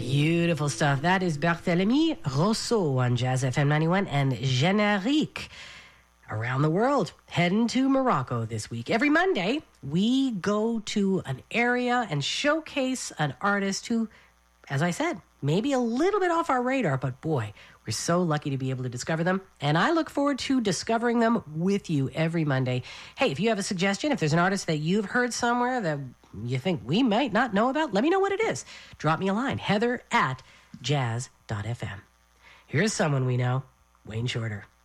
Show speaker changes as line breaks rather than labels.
Beautiful stuff. That is Barthélemy Rousseau on Jazz FM 91 and Générique around the world, heading to Morocco this week. Every Monday, we go to an area and showcase an artist who, as I said, maybe a little bit off our radar, but boy, we're so lucky to be able to discover them. And I look forward to discovering them with you every Monday. Hey, if you have a suggestion, if there's an artist that you've heard somewhere that you think we might not know about, let me know what it is. Drop me a line, heather@jazz.fm. Here's someone we know, Wayne Shorter.